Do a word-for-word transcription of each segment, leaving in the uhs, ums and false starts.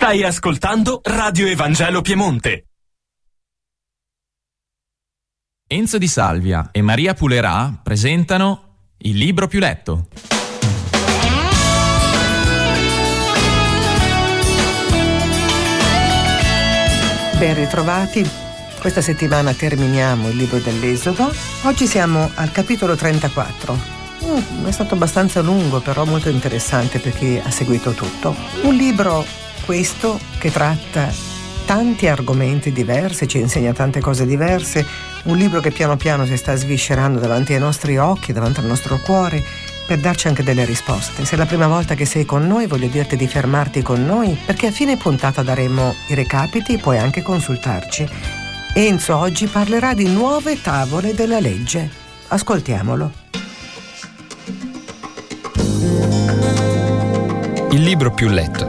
Stai ascoltando Radio Evangelo Piemonte. Enzo Di Salvia e Maria Pulerà presentano Il libro più letto. Ben ritrovati. Questa settimana terminiamo il libro dell'Esodo. Oggi siamo al capitolo trentaquattro. Mm, è stato abbastanza lungo, però molto interessante per chi ha seguito tutto. Un libro, questo, che tratta tanti argomenti diversi, ci insegna tante cose diverse. Un libro che piano piano si sta sviscerando davanti ai nostri occhi, davanti al nostro cuore, per darci anche delle risposte. Se è la prima volta che sei con noi, voglio dirti di fermarti con noi, perché a fine puntata daremo i recapiti e puoi anche consultarci. Enzo oggi parlerà di nuove tavole della legge. Ascoltiamolo. Il libro più letto.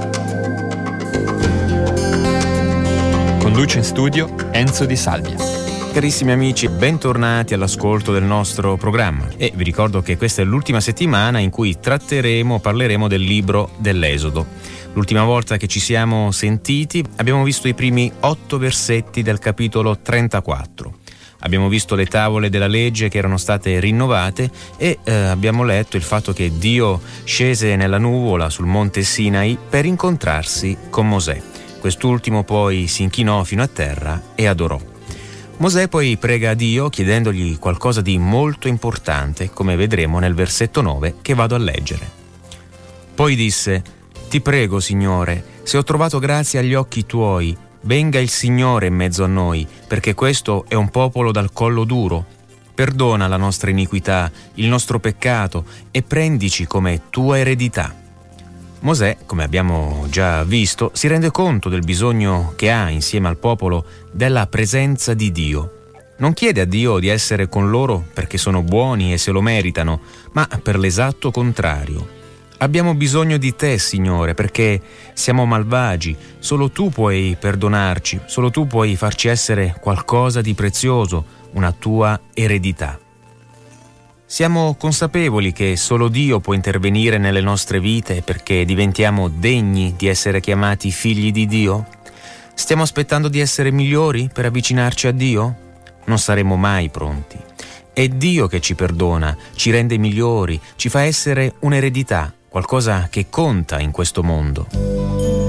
Conduce in studio Enzo Di Salvia. Carissimi amici, bentornati all'ascolto del nostro programma e vi ricordo che questa è l'ultima settimana in cui tratteremo, parleremo del libro dell'Esodo. L'ultima volta che ci siamo sentiti abbiamo visto i primi otto versetti del capitolo trentaquattro. Abbiamo visto le tavole della legge che erano state rinnovate e eh, abbiamo letto il fatto che Dio scese nella nuvola sul monte Sinai per incontrarsi con Mosè. Quest'ultimo poi si inchinò fino a terra e adorò. Mosè poi prega a Dio chiedendogli qualcosa di molto importante, come vedremo nel versetto nove che vado a leggere. Poi disse: «Ti prego, Signore, se ho trovato grazia agli occhi tuoi, venga il Signore in mezzo a noi, perché questo è un popolo dal collo duro. Perdona la nostra iniquità, il nostro peccato e prendici come tua eredità». Mosè, come abbiamo già visto, si rende conto del bisogno che ha insieme al popolo della presenza di Dio. Non chiede a Dio di essere con loro perché sono buoni e se lo meritano, ma per l'esatto contrario. Abbiamo bisogno di te, Signore, perché siamo malvagi. Solo tu puoi perdonarci, solo tu puoi farci essere qualcosa di prezioso, una tua eredità. Siamo consapevoli che solo Dio può intervenire nelle nostre vite perché diventiamo degni di essere chiamati figli di Dio? Stiamo aspettando di essere migliori per avvicinarci a Dio? Non saremo mai pronti. È Dio che ci perdona, ci rende migliori, ci fa essere un'eredità, qualcosa che conta in questo mondo.